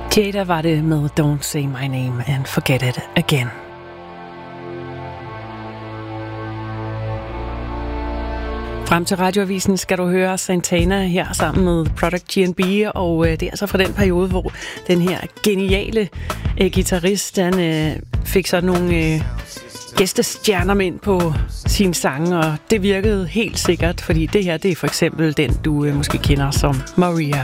Jada var det med Don't Say My Name and Forget It Again. Frem til Radioavisen skal du høre Santana her sammen med Product GNB, og det er altså fra den periode, hvor den her geniale guitarist, han fik sådan nogle gæstestjerner ind på sine sange, og det virkede helt sikkert, fordi det her, det er for eksempel den, du måske kender som Maria.